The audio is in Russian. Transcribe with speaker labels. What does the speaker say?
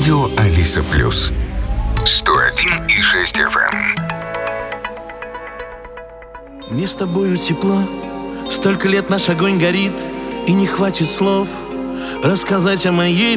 Speaker 1: Радио Алиса Плюс 101,6 FM.
Speaker 2: Мне с тобою тепло, столько лет наш огонь горит, и не хватит слов рассказать о моей